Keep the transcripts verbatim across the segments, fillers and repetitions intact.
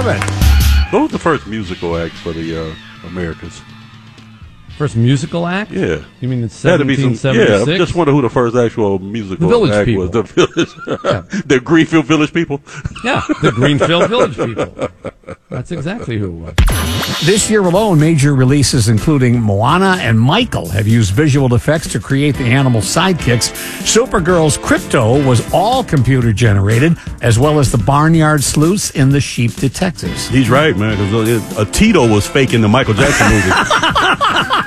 seven. What was the first musical act for the uh, Americas? First musical act? Yeah. You mean in Had to be some- seventeen seventy-six? Yeah, I just wonder who the first actual musical The Village act People. was. The Village, Yeah. the Greenfield Village People. Yeah, the Greenfield Village People. That's exactly who it was. This year alone, major releases including Moana and Michael have used visual effects to create the animal sidekicks. Supergirl's Crypto was all computer generated, as well as the Barnyard Sleuths in The Sheep Detectives. He's right, man, because uh, Tito was faking the Michael Jackson movie.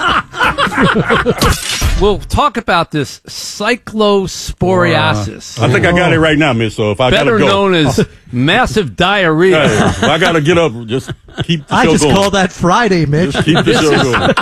We'll talk about this cyclosporiasis. I think I got it right now, miss, so if I Better gotta go. known as massive diarrhea. Hey, if I gotta get up, just keep the I show just going. call that Friday, Mitch. Just keep the show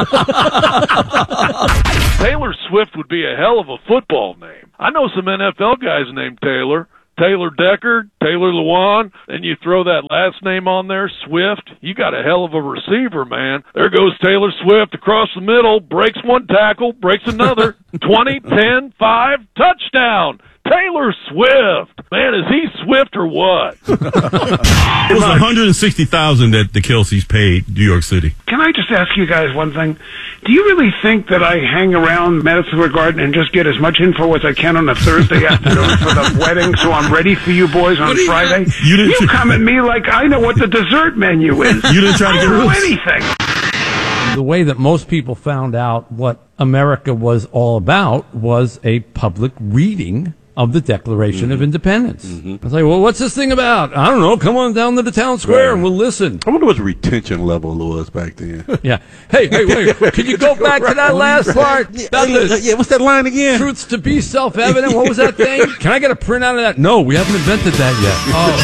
going. Taylor Swift would be a hell of a football name. I know some N F L guys named Taylor. Taylor Decker, Taylor Lewan, and you throw that last name on there, Swift, you got a hell of a receiver, man. There goes Taylor Swift across the middle, breaks one tackle, breaks another, twenty, ten, five, touchdown. Taylor Swift. Man, is he Swift or what? It was one hundred sixty thousand dollars that the Kelceys paid New York City. Can I just ask you guys one thing? Do you really think that I hang around Madison Square Garden and just get as much info as I can on a Thursday afternoon for the wedding so I'm ready for you boys on you- Friday? you didn't- You come at me like I know what the dessert menu is. You didn't try to I get don't know rules. anything. The way that most people found out what America was all about was a public reading of the Declaration of Independence. I was like, well, what's this thing about? I don't know. Come on down to the town square Right. and we'll listen. I wonder what the retention level was back then. Yeah. Hey, hey, wait. Can you go back to that last part? About the yeah, what's that line again? truths to be self-evident. What was that thing? Can I get a printout of that? No, we haven't invented that yet.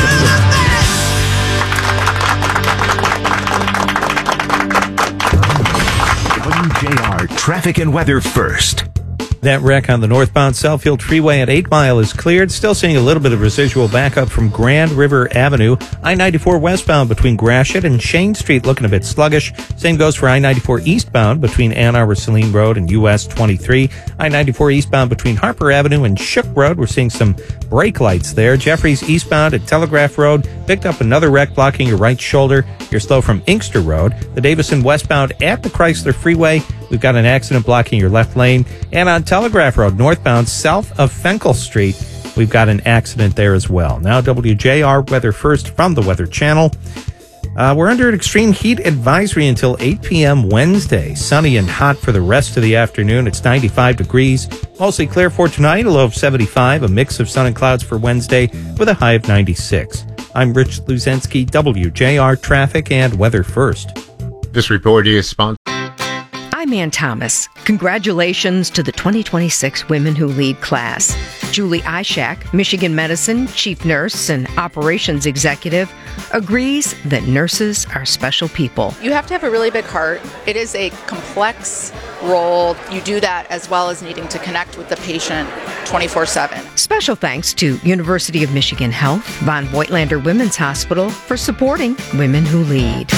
Oh. W J R Traffic and Weather first. That wreck on the northbound Southfield Freeway at eight Mile is cleared. Still seeing a little bit of residual backup from Grand River Avenue. I ninety-four westbound between Gratiot and Shane Street looking a bit sluggish. Same goes for I ninety-four eastbound between Ann Arbor Saline Road and U S twenty-three. I ninety-four eastbound between Harper Avenue and Shook Road. We're seeing some brake lights there. Jeffries eastbound at Telegraph Road picked up another wreck blocking your right shoulder. You're slow from Inkster Road. The Davison westbound at the Chrysler Freeway. We've got an accident blocking your left lane. And on Telegraph Road, northbound, south of Fenkel Street, we've got an accident there as well. Now, W J R Weather first from the Weather Channel. Uh, we're under an extreme heat advisory until eight p.m. Wednesday. Sunny and hot for the rest of the afternoon. It's ninety-five degrees. Mostly clear for tonight, a low of seventy-five. A mix of sun and clouds for Wednesday with a high of ninety-six. I'm Rich Luzensky, W J R Traffic and Weather First. This report is sponsored. I'm Ann Thomas. Congratulations to the twenty twenty-six Women Who Lead class. Julie Ishak, Michigan Medicine Chief Nurse and Operations Executive, agrees that nurses are special people. You have to have a really big heart. It is a complex role. You do that as well as needing to connect with the patient twenty-four seven. Special thanks to University of Michigan Health, Von Voigtlander Women's Hospital for supporting Women Who Lead.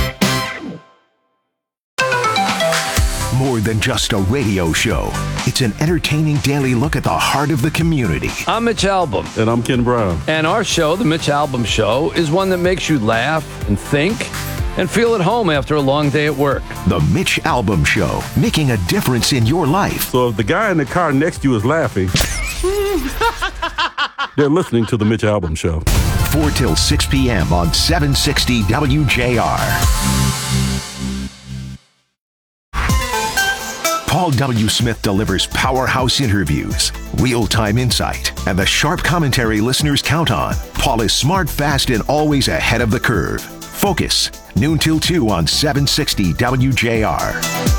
More than just a radio show. It's an entertaining daily look at the heart of the community. I'm Mitch Albom. And I'm Ken Brown. And our show, The Mitch Albom Show, is one that makes you laugh and think and feel at home after a long day at work. The Mitch Albom Show, making a difference in your life. So if the guy in the car next to you is laughing, they're listening to the Mitch Albom Show. four till six p.m. on seven sixty W J R. Paul W. Smith delivers powerhouse interviews, real-time insight, and the sharp commentary listeners count on. Paul is smart, fast, and always ahead of the curve. Focus, noon till two on seven sixty W J R.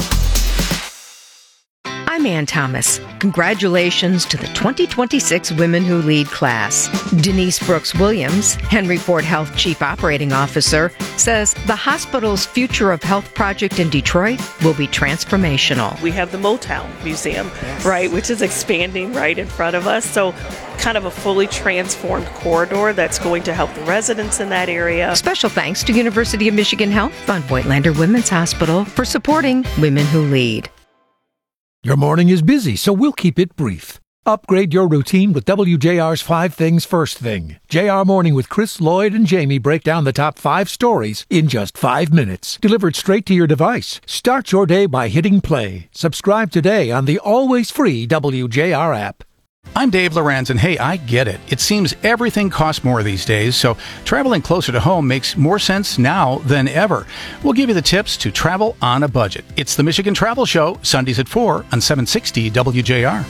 I'm Ann Thomas. Congratulations to the twenty twenty-six Women Who Lead class. Denise Brooks Williams, Henry Ford Health Chief Operating Officer, says the hospital's Future of Health project in Detroit will be transformational. We have the Motown Museum, right, which is expanding right in front of us. So kind of a fully transformed corridor that's going to help the residents in that area. Special thanks to University of Michigan Health, Von Voigtlander Women's Hospital for supporting Women Who Lead. Your morning is busy, so we'll keep it brief. Upgrade your routine with W J R's Five Things First Thing. J R Morning with Chris, Lloyd, and Jamie break down the top five stories in just five minutes. Delivered straight to your device. Start your day by hitting play. Subscribe today on the always free W J R app. I'm Dave Lorenz, and hey, I get it. It seems everything costs more these days, so traveling closer to home makes more sense now than ever. We'll give you the tips to travel on a budget. It's the Michigan Travel Show, Sundays at four on seven sixty W J R.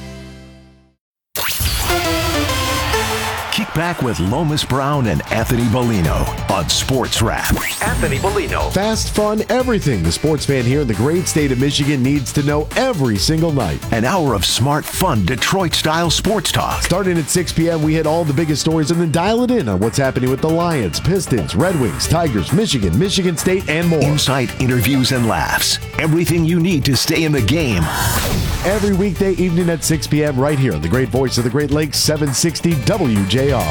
Kick back with Lomas Brown and Anthony Bellino on Sports Wrap. Anthony Bellino. Fast, fun, everything the sports fan here in the great state of Michigan needs to know every single night. An hour of smart, fun, Detroit-style sports talk. Starting at six p.m., we hit all the biggest stories and then dial it in on what's happening with the Lions, Pistons, Red Wings, Tigers, Michigan, Michigan State, and more. Insight, interviews, and laughs. Everything you need to stay in the game. Every weekday evening at six p.m. right here on the great voice of the Great Lakes, seven sixty W J R.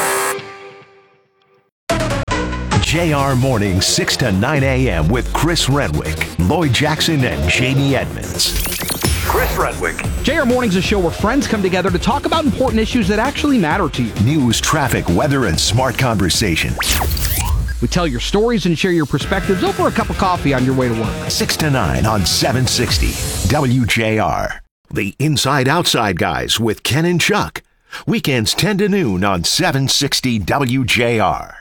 J R Morning, six to nine a.m. with Chris Renwick, Lloyd Jackson, and Jamie Edmonds. Chris Renwick. J R Morning's a show where friends come together to talk about important issues that actually matter to you. News, traffic, weather, and smart conversation. We tell your stories and share your perspectives over a cup of coffee on your way to work. six to nine on seven sixty W J R. The Inside Outside Guys with Ken and Chuck. Weekends ten to noon on seven sixty W J R.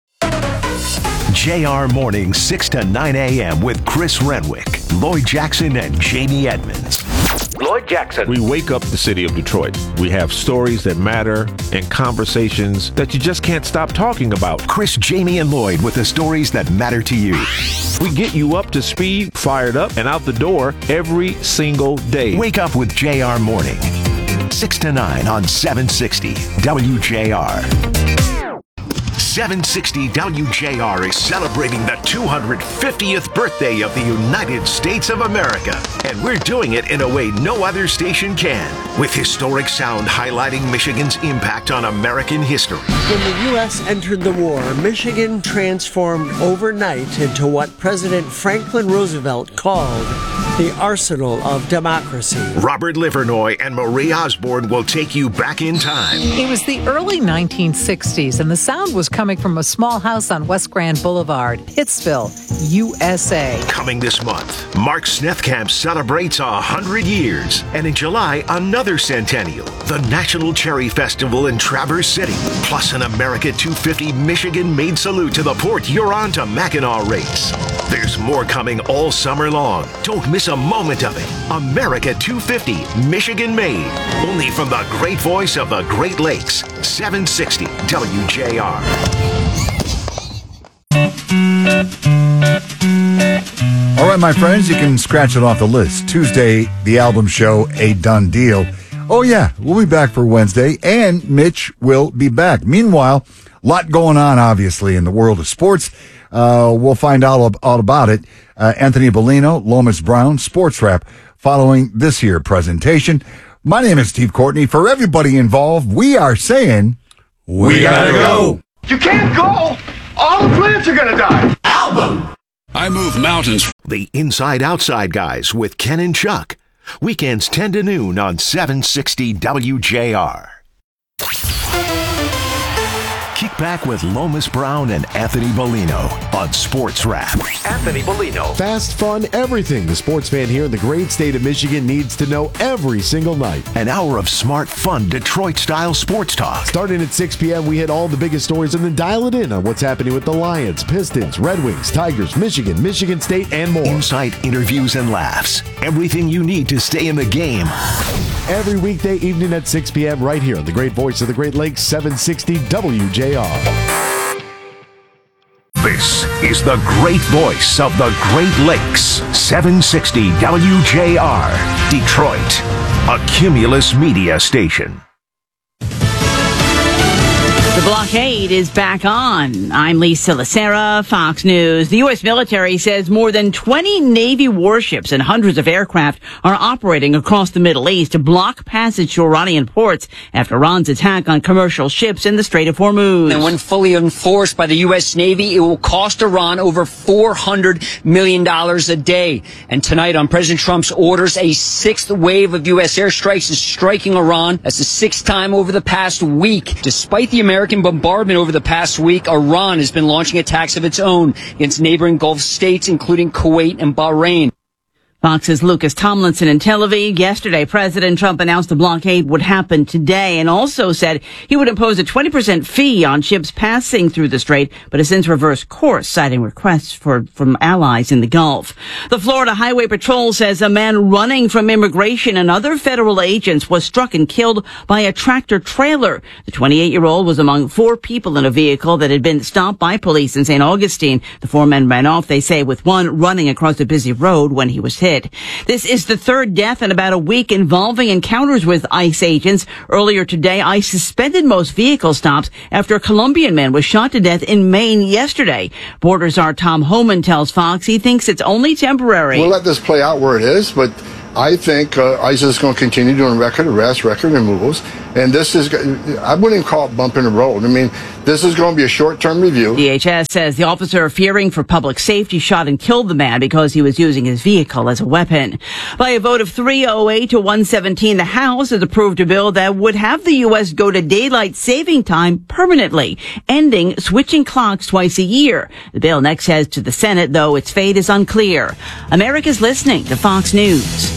J R Morning, six to nine a.m. with Chris Renwick, Lloyd Jackson, and Jamie Edmonds. Lloyd Jackson. We wake up the city of Detroit. We have stories that matter and conversations that you just can't stop talking about. Chris, Jamie, and Lloyd with the stories that matter to you. We get you up to speed, fired up, and out the door every single day. Wake up with J R Morning, six to nine on seven sixty W J R. seven sixty W J R is celebrating the two hundred fiftieth birthday of the United States of America. And we're doing it in a way no other station can, with historic sound highlighting Michigan's impact on American history. When the U S entered the war, Michigan transformed overnight into what President Franklin Roosevelt called the arsenal of democracy. Robert Livernoy and Marie Osborne will take you back in time. It was the early nineteen sixties, and the sound was coming from a small house on West Grand Boulevard, Pittsville, U S A. Coming this month, Mark Snethkamp celebrates a hundred years, and in July, another centennial, the National Cherry Festival in Traverse City, plus an America two fifty Michigan-made salute to the Port Huron to Mackinac race. There's more coming all summer long. Don't miss a moment of it. America two fifty, Michigan-made. Only from the great voice of the Great Lakes, seven sixty W J R. All right, my friends, you can scratch it off the list. Tuesday, the album show, a done deal. Oh, yeah, we'll be back for Wednesday, and Mitch will be back. Meanwhile, a lot going on, obviously, in the world of sports. Uh, we'll find out all, all about it. Uh, Anthony Bellino, Lomas Brown, Sports Wrap, following this here presentation. My name is Steve Courtney. For everybody involved, we are saying, we, we gotta, gotta go. go. You can't go. All the plants are gonna die. Album. I move mountains. The Inside Outside Guys with Ken and Chuck. Weekends ten to noon on seven sixty W J R. Kick back with Lomas Brown and Anthony Bellino on Sports Wrap. Anthony Bellino. Fast, fun, everything the sports fan here in the great state of Michigan needs to know every single night. An hour of smart, fun, Detroit-style sports talk. Starting at six p.m., we hit all the biggest stories and then dial it in on what's happening with the Lions, Pistons, Red Wings, Tigers, Michigan, Michigan State, and more. Insight, interviews, and laughs. Everything you need to stay in the game. Every weekday evening at six p.m. right here on the great voice of the Great Lakes, seven sixty W J R. This is the great voice of the Great Lakes, seven sixty W J R, Detroit, a Cumulus media station. The blockade is back on. I'm Lisa Lacera, Fox News. The U S military says more than twenty Navy warships and hundreds of aircraft are operating across the Middle East to block passage to Iranian ports after Iran's attack on commercial ships in the Strait of Hormuz. And when fully enforced by the U S Navy, it will cost Iran over four hundred million dollars a day. And tonight, on President Trump's orders, a sixth wave of U S airstrikes is striking Iran. That's the sixth time over the past week. Despite the American American bombardment over the past week, Iran has been launching attacks of its own against neighboring Gulf states, including Kuwait and Bahrain. Fox's Lucas Tomlinson in Tel Aviv. Yesterday, President Trump announced the blockade would happen today and also said he would impose a twenty percent fee on ships passing through the strait, but has since reversed course, citing requests for, from allies in the Gulf. The Florida Highway Patrol says a man running from immigration and other federal agents was struck and killed by a tractor trailer. The twenty-eight-year-old was among four people in a vehicle that had been stopped by police in Saint Augustine. The four men ran off, they say, with one running across a busy road when he was hit. This is the third death in about a week involving encounters with ICE agents. Earlier today, ICE suspended most vehicle stops after a Colombian man was shot to death in Maine yesterday. Border Czar Tom Homan tells Fox he thinks it's only temporary. We'll let this play out where it is, but I think uh, ICE is going to continue doing record arrests, record removals, and this is, I wouldn't even call it bumping the road. I mean, this is going to be a short-term review. D H S says the officer fearing for public safety shot and killed the man because he was using his vehicle as a weapon. By a vote of three oh eight to one seventeen, the House has approved a bill that would have the U S go to daylight saving time permanently, ending switching clocks twice a year. The bill next heads to the Senate, though its fate is unclear. America's listening to Fox News.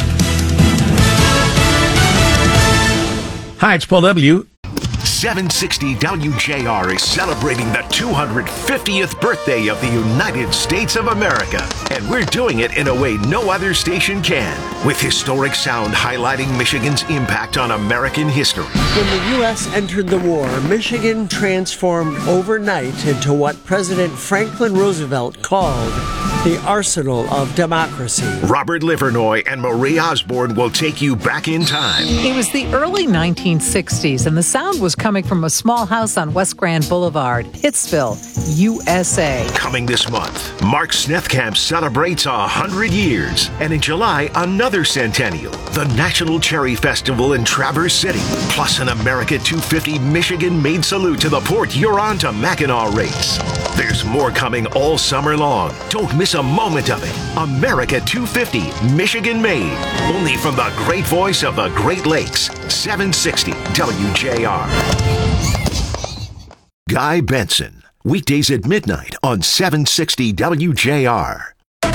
Hi, it's Paul W. seven sixty W J R is celebrating the two hundred fiftieth birthday of the United States of America. And we're doing it in a way no other station can, with historic sound highlighting Michigan's impact on American history. When the U S entered the war, Michigan transformed overnight into what President Franklin Roosevelt called the arsenal of democracy. Robert Livernoy and Marie Osborne will take you back in time. It was the early nineteen sixties, and the sound was coming from a small house on West Grand Boulevard, Pittsville, U S A. Coming this month, Mark Snethkamp celebrates a hundred years, and in July, another centennial, the National Cherry Festival in Traverse City, plus an America two fifty Michigan-made salute to the Port Huron to Mackinac race. There's more coming all summer long. Don't miss a moment of it. America two fifty, Michigan-made. Only from the great voice of the Great Lakes, seven sixty W J R. Guy Benson, weekdays at midnight on seven sixty W J R.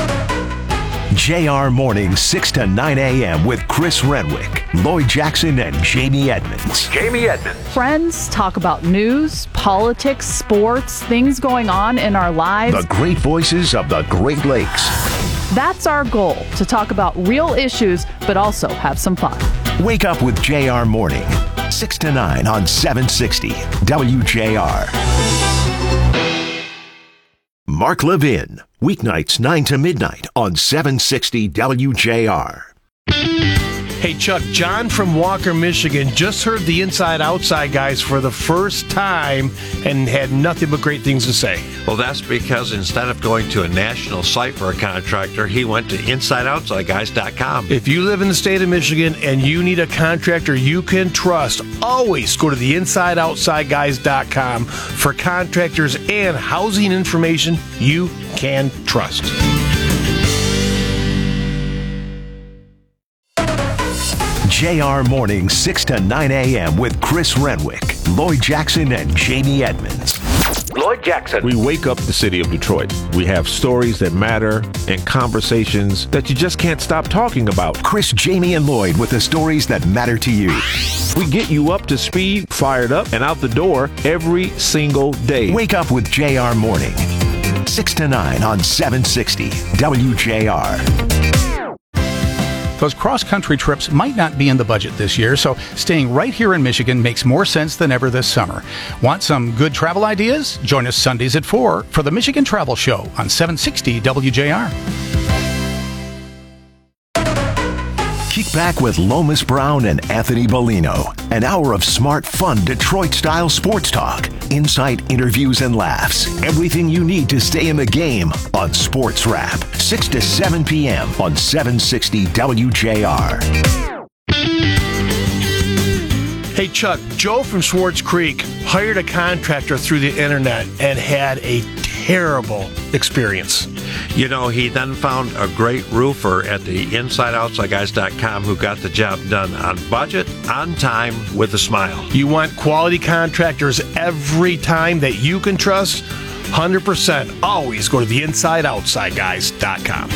J R Morning, six to nine a.m. with Chris Renwick, Lloyd Jackson, and Jamie Edmonds. Jamie Edmonds. Friends talk about news, politics, sports, things going on in our lives. The great voices of the Great Lakes. That's our goal, to talk about real issues, but also have some fun. Wake up with J R Morning, six to nine on seven sixty W J R. Mark Levin, weeknights nine to midnight on seven sixty W J R. Hey, Chuck, John from Walker, Michigan, just heard the Inside Outside guys for the first time and had nothing but great things to say. Well, that's because instead of going to a national site for a contractor, he went to inside outside guys dot com. If you live in the state of Michigan and you need a contractor you can trust, always go to the inside outside guys dot com for contractors and housing information you can trust. J R Morning, six to nine a.m. with Chris Renwick, Lloyd Jackson, and Jamie Edmonds. Lloyd Jackson. We wake up the city of Detroit. We have stories that matter and conversations that you just can't stop talking about. Chris, Jamie, and Lloyd with the stories that matter to you. We get you up to speed, fired up, and out the door every single day. Wake up with J R Morning, six to nine on seven sixty W J R. Those cross-country trips might not be in the budget this year, so staying right here in Michigan makes more sense than ever this summer. Want some good travel ideas? Join us Sundays at four for the Michigan Travel Show on seven sixty W J R. Kick back with Lomas Brown and Anthony Bellino. An hour of smart, fun, Detroit-style sports talk. Insight, interviews, and laughs. Everything you need to stay in the game on Sports Wrap. six to seven p.m. on seven sixty W J R. Hey, Chuck, Joe from Swartz Creek hired a contractor through the internet and had a terrible experience. You know, he then found a great roofer at the inside outside guys dot com who got the job done on budget, on time, with a smile. You want quality contractors every time that you can trust? one hundred percent. Always go to the inside outside guys dot com.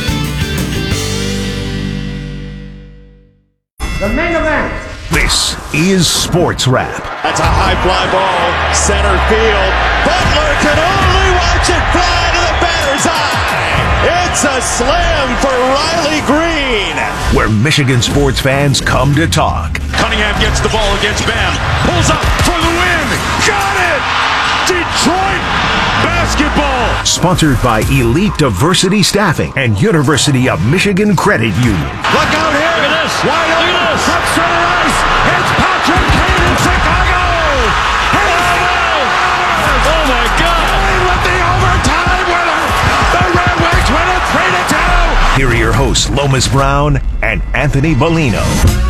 The main event. This is Sports Wrap. That's a high fly ball, center field. Butler can only watch it fly to the batter's eye. It's a slam for Riley Green. Where Michigan sports fans come to talk. Cunningham gets the ball against Bam. Pulls up for the win. Got it! Detroit basketball. Sponsored by Elite Diversity Staffing and University of Michigan Credit Union. Look out here. Look at this. Wide open. Look at this. From center ice. It's Patrick Kane in Chicago. Oh, my God. With the overtime winner. The Red Wings win it three to two. Here are your hosts, Lomas Brown and Anthony Bellino.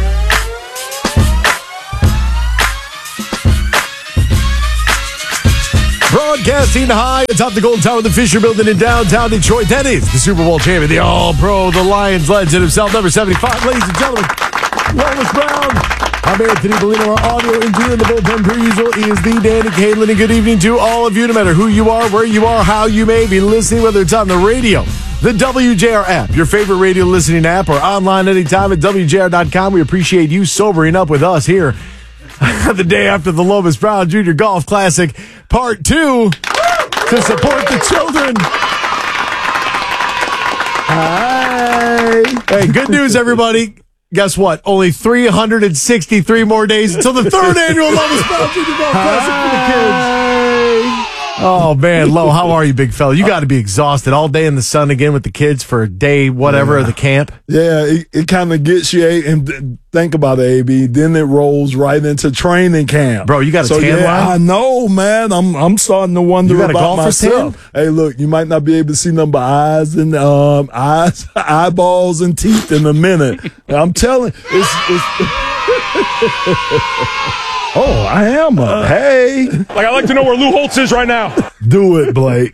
Broadcasting high atop the Golden Tower of the Fisher Building in downtown Detroit. That is the Super Bowl champion, the All-Pro, the Lions legend himself, number seventy-five. Ladies and gentlemen, Lomas Brown. I'm Anthony Bellino. Our audio engineer in the bullpen, per usual, is the Danny Caitlin. And good evening to all of you, no matter who you are, where you are, how you may be listening, whether it's on the radio, the W J R app, your favorite radio listening app, or online anytime at W J R dot com. We appreciate you sobering up with us here the day after the Lomas Brown Junior Golf Classic, Part two, to support the children. Hi. Hey, good news, everybody. Guess what? Only three hundred sixty-three more days until the third annual Lomas Brown Junior Golf Classic for the kids. Oh, man, Lo, how are you, big fella? You got to be exhausted all day in the sun again with the kids for day whatever yeah. of the camp. Yeah, it, it kind of gets you, and th- think about it, A B. Then it rolls right into training camp. Bro, you got a so, tan yeah, line? I know, man. I'm I'm starting to wonder You got a about golfer's myself. Hey, look, you might not be able to see nothing but eyes and um eyes, eyeballs and teeth in a minute. I'm telling, it's. it's Oh, I am up. Hey. Like, I'd like to know where Lou Holtz is right now. Do it, Blake.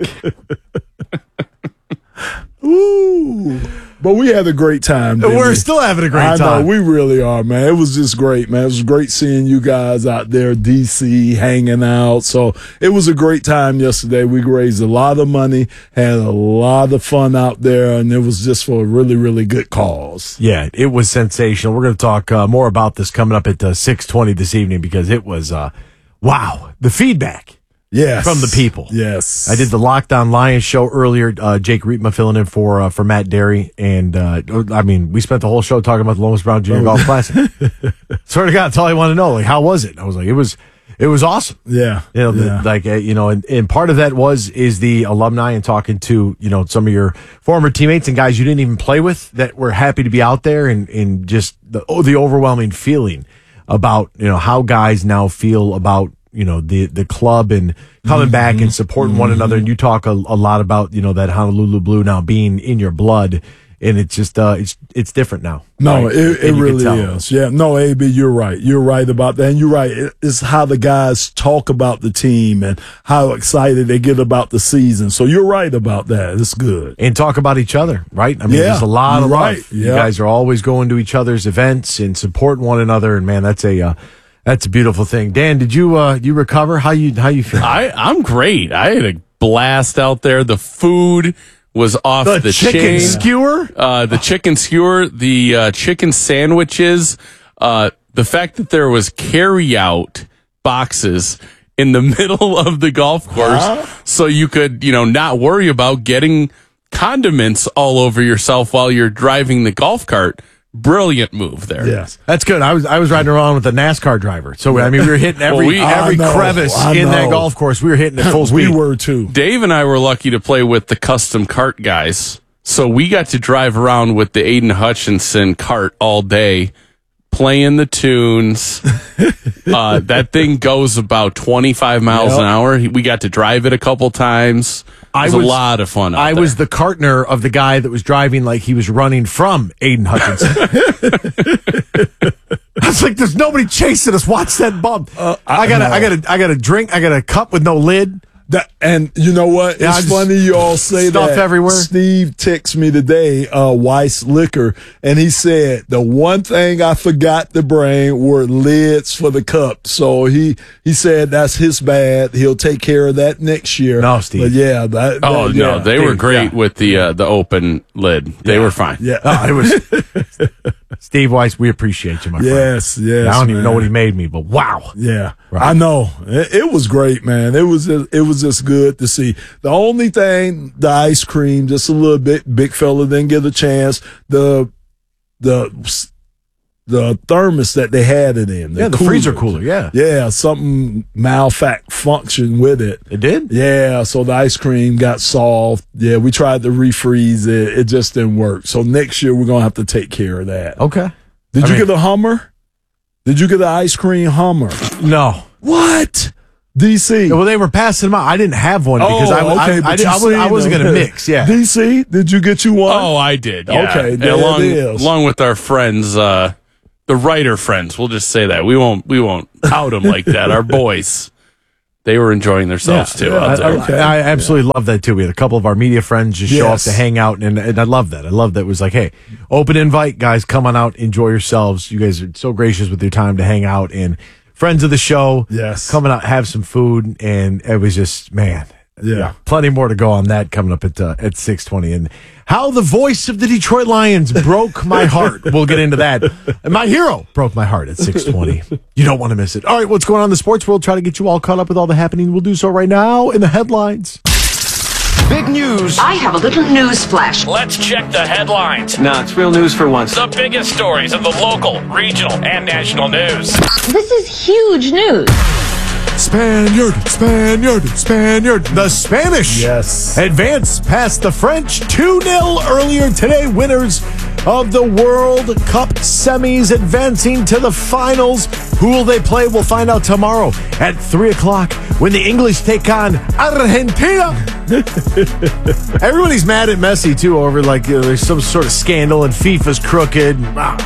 Ooh. But we had a great time. We're we? still having a great I time. know, we really are, man. It was just great, man. It was great seeing you guys out there, D C, hanging out. So it was a great time yesterday. We raised a lot of money, had a lot of fun out there, and it was just for a really, really good cause. Yeah, it was sensational. We're going to talk uh, more about this coming up at uh, six twenty this evening because it was, uh, wow, the feedback. Yes. From the people. Yes. I did the Lockdown Lions show earlier. Uh, Jake Riepma filling in for uh, for Matt Derry. And, uh, I mean, we spent the whole show talking about the Lomas Brown Junior Golf Classic. Swear to God, that's all I want to know. Like, how was it? I was like, it was it was awesome. Yeah. You know, yeah. The, like, uh, you know, and, and part of that was, is the alumni and talking to, you know, some of your former teammates and guys you didn't even play with that were happy to be out there and, and just the, oh, the overwhelming feeling about, you know, how guys now feel about, you know, the, the club and coming mm-hmm. back and supporting mm-hmm. one another. And you talk a, a lot about, you know, that Honolulu blue now being in your blood. And it's just, uh, it's, it's different now. No, right? it, it really is. Yeah. No, A B, you're right. You're right about that. And you're right. It, it's how the guys talk about the team and how excited they get about the season. So you're right about that. It's good. And talk about each other, right? I mean, yeah, there's a lot of right. love. Yeah. You guys are always going to each other's events and supporting one another. And man, that's a, uh, That's a beautiful thing. Dan, did you uh you recover? How you how you feel? I I'm great. I had a blast out there. The food was off the, the chicken chain. skewer, uh, the chicken skewer, the uh, chicken sandwiches, uh, the fact that there was carry out boxes in the middle of the golf course, huh? So you could you know not worry about getting condiments all over yourself while you're driving the golf cart. Brilliant move there. Yes, that's good. I was I was riding around with a NASCAR driver, so I mean we were hitting every well, we, every know, crevice in that golf course. We were hitting at full speed. We were too. Dave and I were lucky to play with the custom cart guys, So we got to drive around with the Aiden Hutchinson cart all day, playing the tunes. uh, that thing goes about twenty-five miles Yep. an hour. We got to drive it a couple times. It was, I was a lot of fun out I there. was the partner of the guy that was driving like he was running from Aiden Hutchinson. I was like, "There's nobody chasing us. Watch that bump." Uh, I, I got a, know. I got a, I got a drink. I got a cup with no lid. That, and you know what? Yeah, I It's just- funny you all say stuff that. everywhere. Steve texted me today, uh, Weiss Liquor, and he said the one thing I forgot to bring were lids for the cup. So he he said that's his bad. He'll take care of that next year. No, Steve. But yeah, that, Oh that- no, yeah. they were Steve, great yeah. with the uh, the open lid. They Yeah. were fine. Yeah. Oh, it was Steve Weiss. We appreciate you, my friend. Yes, yes. I don't even man. know what he made me, but wow. Yeah, Right. I know. It, it was great, man. It was just, it was just good to see. The only thing, the ice cream, just a little bit. Big fella didn't get a chance. The the the thermos that they had it in. Yeah, the freezer cooler. Yeah, Yeah, something malfunction with it. it did. Yeah, so the ice cream got soft. Yeah, we tried to refreeze it. It just didn't work. So next year we're gonna have to take care of that. Okay. Did I you mean- get a Hummer? Did you get the ice cream Hummer? No. What? D C. Well, they were passing them out. I didn't have one because I, Oh, I, okay, I, but I, you I, was, I seen wasn't them. going to mix. Yeah. D C, did you get you one? Oh, I did. Yeah. Okay, And there along, it is. along with our friends, uh, the writer friends. We'll just say that we won't we won't out them like that. Our boys, they were enjoying themselves Yeah, too. yeah, out there. okay. I absolutely love that too. We had a couple of our media friends just show up Yes. to hang out, and, and I love that. I love that it was like, hey, open invite, guys, come on out, enjoy yourselves. You guys are so gracious with your time to hang out, and friends of the show, Yes. coming out, have some food, and it was just, man, Yeah. plenty more to go on that coming up at uh, at six twenty. And how the voice of the Detroit Lions broke my heart. We'll get into that. And my hero broke my heart at six twenty. You don't want to miss it. All right, what's going on in the sports world? Try to get you all caught up with all the happening. We'll do so right now in the headlines. Big news. I have a little news flash. Let's check the headlines. No, it's real news for once. The biggest stories of the local, regional, and national news. This is huge news. Spaniard, Spaniard, Spaniard. The Spanish Yes. advance past the French two nil earlier today. Winners of the World Cup semis advancing to the finals. Who will they play? We'll find out tomorrow at three o'clock when the English take on Argentina. Everybody's mad at Messi, too, over like uh, there's some sort of scandal and FIFA's crooked.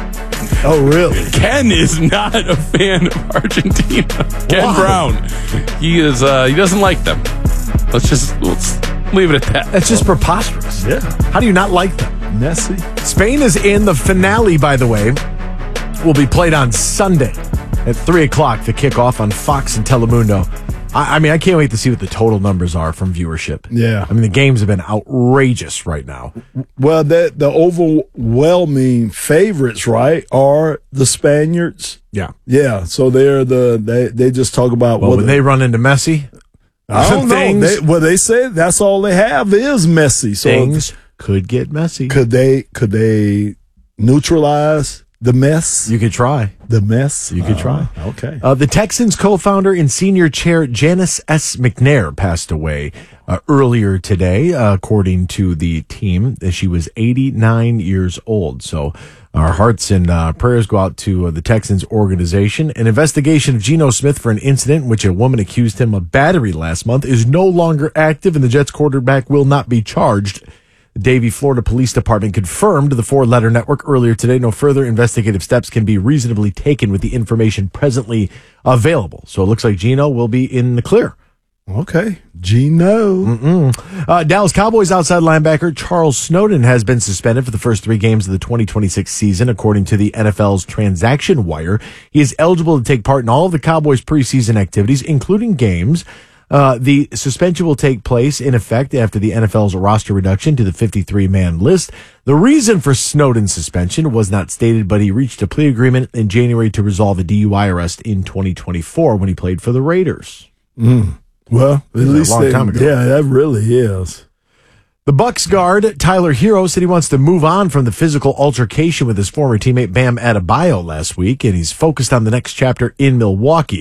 Oh, really? Ken is not a fan of Argentina. Ken Why? Brown, he is. Uh, he doesn't like them. Let's just let's leave it at that. That's just preposterous. Yeah. How do you not like them? Messi. Spain is in the finale, by the way. Will be played on Sunday at three o'clock to kick off on Fox and Telemundo. I, I mean, I can't wait to see what the total numbers are from viewership. Yeah. I mean, the games have been outrageous right now. Well, that the overwhelming favorites, right, are the Spaniards. Yeah. Yeah. So they're the they they just talk about Well, what when they run into Messi, I don't things, know. They, well, they say that's all they have is Messi. So things could get messy. could they could they neutralize the mess? You could try. The mess. You could try. Uh, okay. Uh, the Texans co-founder and senior chair Janice S. McNair passed away uh, earlier today, uh, according to the team. She was eighty-nine years old. So our hearts and uh, prayers go out to uh, the Texans organization. An investigation of Geno Smith for an incident in which a woman accused him of battery last month is no longer active, and the Jets quarterback will not be charged. The Davie, Florida Police Department confirmed to the four-letter network earlier today no further investigative steps can be reasonably taken with the information presently available. So it looks like Geno will be in the clear. Okay. Geno. Mm-mm. Uh, Dallas Cowboys outside linebacker Charles Snowden has been suspended for the first three games of the twenty twenty-six season, according to the N F L's Transaction Wire. He is eligible to take part in all of the Cowboys' preseason activities, including games. Uh, the suspension will take place in effect after the N F L's roster reduction to the fifty-three man list. The reason for Snowden's suspension was not stated, but he reached a plea agreement in January to resolve a D U I arrest in twenty twenty-four when he played for the Raiders. Mm. Well, at This is a least long they, time ago. yeah, that really is. The Bucks guard, Tyler Hero, said he wants to move on from the physical altercation with his former teammate Bam Adebayo last week, and he's focused on the next chapter in Milwaukee.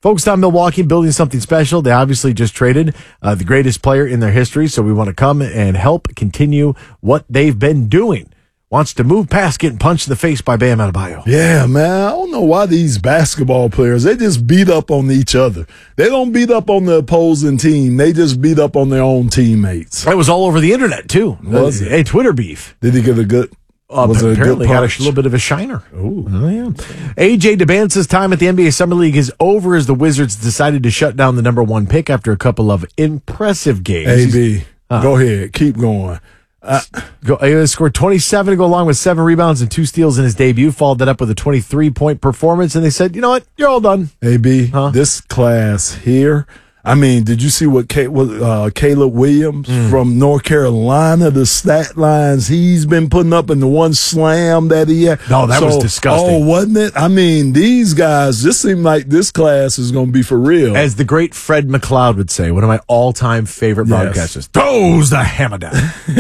Focused on Milwaukee building something special. They obviously just traded uh, the greatest player in their history, so we want to come and help continue what they've been doing. Wants to move past getting punched in the face by Bam Adebayo. Yeah, man. I don't know why these basketball players, they just beat up on each other. They don't beat up on the opposing team. They just beat up on their own teammates. It was all over the internet, too. Was it? A Twitter beef. Did he get a good... Uh, was it a apparently good got a punch? little bit of a shiner. Ooh. Oh, yeah. A J DeBance's time at the N B A Summer League is over as the Wizards decided to shut down the number one pick after a couple of impressive games. A B, uh, go ahead. Keep going. Uh, go, he scored twenty-seven to go along with seven rebounds and two steals in his debut. Followed that up with a twenty-three point performance, and they said, you know what? You're all done. A B, huh? This class here, I mean, did you see what, K, what uh, Caleb Williams mm. from North Carolina, the stat lines he's been putting up in the one slam that he had? No, that so, was disgusting. Oh, wasn't it? I mean, these guys, this seemed like this class is going to be for real. As the great Fred McLeod would say, one of my all-time favorite yes. broadcasters, throws the hammer down.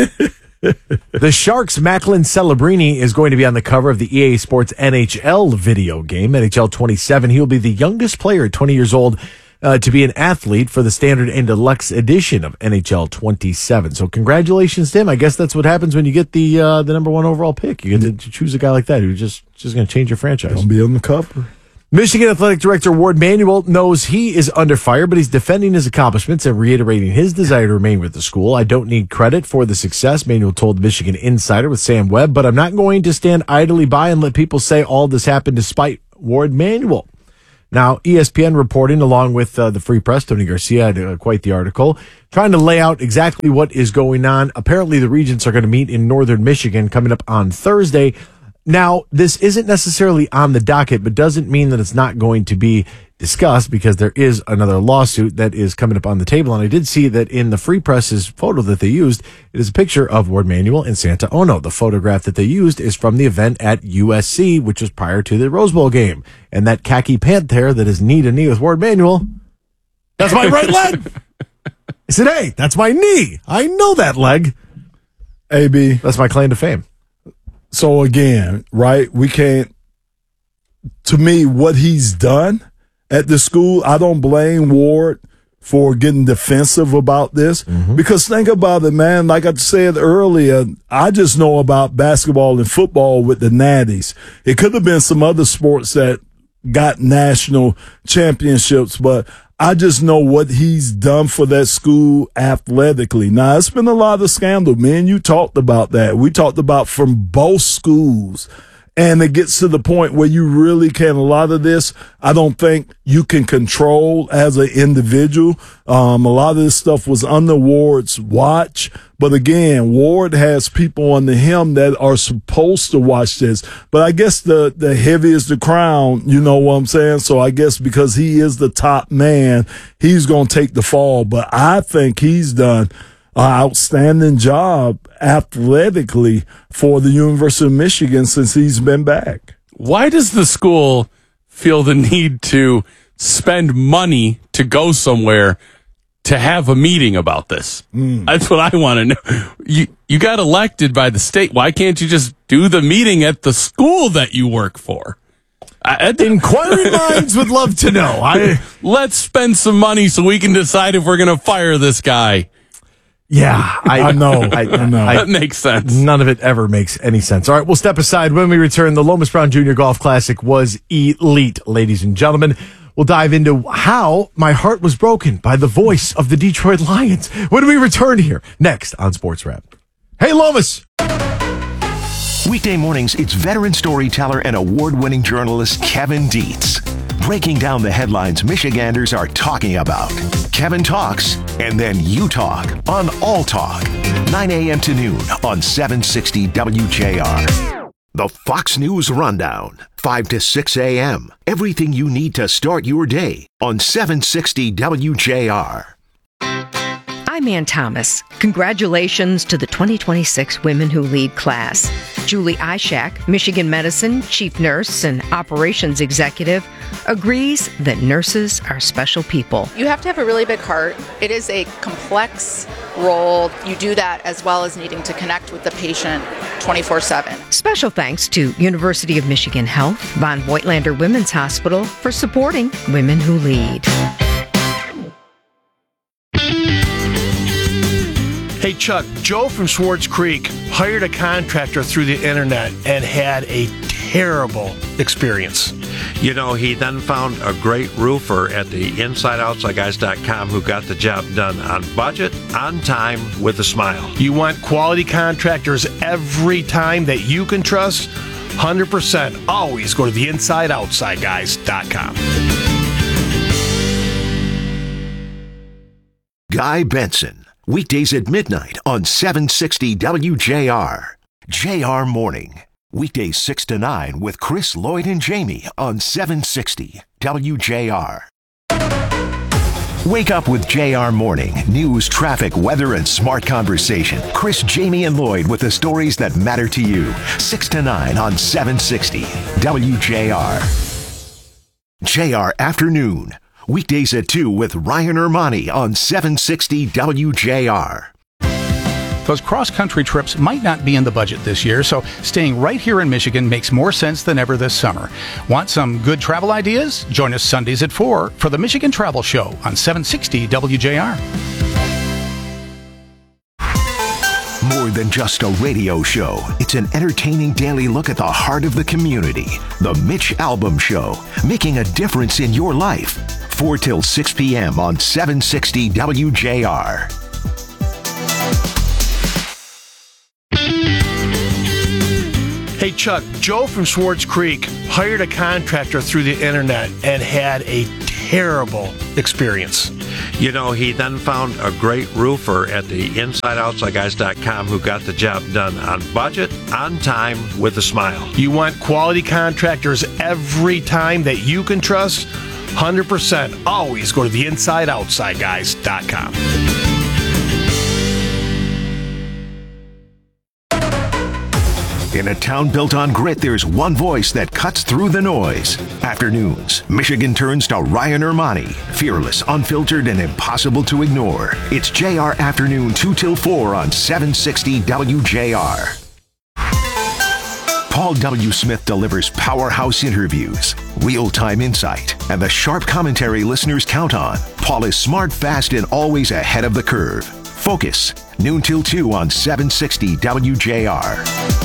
The Sharks' Macklin Celebrini is going to be on the cover of the E A Sports N H L video game, N H L twenty-seven. He will be the youngest player at twenty years old Uh, to be an athlete for the standard and deluxe edition of N H L twenty-seven. So congratulations to him. I guess that's what happens when you get the uh, the number one overall pick. You get to choose a guy like that who's just, just going to change your franchise. Don't be on the cover. Michigan Athletic Director Ward Manuel knows he is under fire, but he's defending his accomplishments and reiterating his desire to remain with the school. I don't need credit for the success, Manuel told Michigan Insider with Sam Webb, but I'm not going to stand idly by and let people say all this happened despite Ward Manuel. Now, E S P N reporting, along with uh, the Free Press, Tony Garcia had uh, quite the article, trying to lay out exactly what is going on. Apparently, the Regents are going to meet in northern Michigan coming up on Thursday. Now, this isn't necessarily on the docket, but doesn't mean that it's not going to be discussed because there is another lawsuit that is coming up on the table. And I did see that in the Free Press's photo that they used, it is a picture of Ward Manuel and Santa Ono. The photograph that they used is from the event at U S C, which was prior to the Rose Bowl game. And that khaki panther that is knee to knee with Ward Manuel, that's my right leg. I said, hey, that's my knee. I know that leg. A B. That's my claim to fame. So again, right, we can't, to me, what he's done at the school, I don't blame Ward for getting defensive about this mm-hmm. because think about it, man. Like I said earlier, I just know about basketball and football with the Natties. It could have been some other sports that got national championships, but I just know what he's done for that school athletically. Now, it's been a lot of scandal. Me and you talked about that. We talked about from both schools. And it gets to the point where you really can, a lot of this, I don't think you can control as an individual. Um, a lot of this stuff was under Ward's watch. But again, Ward has people under him that are supposed to watch this. But I guess the, the heavy is the crown, you know what I'm saying? So I guess because he is the top man, he's going to take the fall. But I think he's done an outstanding job athletically for the University of Michigan since he's been back. Why does the school feel the need to spend money to go somewhere to have a meeting about this? Mm. That's what I want to know. You you got elected by the state. Why can't you just do the meeting at the school that you work for? I, Inquiring minds would love to know. I, Let's spend some money so we can decide if we're going to fire this guy. Yeah, I, I know. I, I know. That makes sense. None of it ever makes any sense. All right, we'll step aside. When we return, the Lomas Brown Junior Golf Classic was elite, ladies and gentlemen. We'll dive into how my heart was broken by the voice of the Detroit Lions. When we return here, next on Sports Wrap. Hey, Lomas! Weekday mornings, it's veteran storyteller and award-winning journalist Kevin Dietz, breaking down the headlines Michiganders are talking about. Kevin talks, and then you talk on All Talk, nine a.m. to noon on seven sixty W J R. The Fox News Rundown, five to six a.m. Everything you need to start your day on seven sixty W J R. I'm Ann Thomas. Congratulations to the twenty twenty-six Women Who Lead class. Julie Ishak, Michigan Medicine Chief Nurse and Operations Executive, agrees that nurses are special people. You have to have a really big heart. It is a complex role, you do that as well as needing to connect with the patient twenty-four seven. Special thanks to University of Michigan Health, Von Voigtlander Women's Hospital for supporting Women Who Lead. Hey, Chuck, Joe from Swartz Creek hired a contractor through the internet and had a terrible experience. You know, he then found a great roofer at the inside outside guys dot com who got the job done on budget, on time, with a smile. You want quality contractors every time that you can trust? one hundred percent. Always go to the inside outside guys dot com. Guy Benson, weekdays at midnight on seven sixty W J R. J R Morning. Weekdays six to nine with Chris, Lloyd, and Jamie on seven sixty W J R. Wake up with J R Morning. News, traffic, weather, and smart conversation. Chris, Jamie, and Lloyd with the stories that matter to you. six to nine on seven sixty W J R. J R Afternoon. Weekdays at two with Ryan Ermani on seven sixty W J R. Those cross-country trips might not be in the budget this year, so staying right here in Michigan makes more sense than ever this summer. Want some good travel ideas? Join us Sundays at four for the Michigan Travel Show on seven sixty W J R. More than just a radio show, it's an entertaining daily look at the heart of the community. The Mitch Albom Show, making a difference in your life. four till six p.m. on seven sixty W J R. Hey, Chuck, Joe from Swartz Creek hired a contractor through the internet and had a terrible experience. You know, he then found a great roofer at the inside outside guys dot com who got the job done on budget, on time, with a smile. You want quality contractors every time that you can trust? one hundred percent. Always go to the inside outside guys dot com. In a town built on grit, there's one voice that cuts through the noise. Afternoons, Michigan turns to Ryan Ermani. Fearless, unfiltered, and impossible to ignore. It's J R Afternoon two till four on seven sixty W J R. Paul W. Smith delivers powerhouse interviews, real-time insight, and the sharp commentary listeners count on. Paul is smart, fast, and always ahead of the curve. Focus, noon till two on seven sixty W J R.